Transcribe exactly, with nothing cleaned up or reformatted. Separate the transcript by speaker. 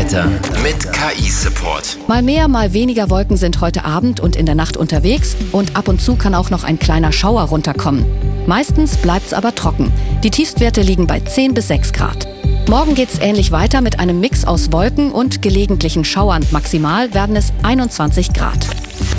Speaker 1: Wetter mit K I-Support.
Speaker 2: Mal mehr, mal weniger Wolken sind heute Abend und in der Nacht unterwegs und ab und zu kann auch noch ein kleiner Schauer runterkommen. Meistens bleibt's aber trocken. Die Tiefstwerte liegen bei zehn bis sechs Grad. Morgen geht's ähnlich weiter mit einem Mix aus Wolken und gelegentlichen Schauern. Maximal werden es einundzwanzig Grad.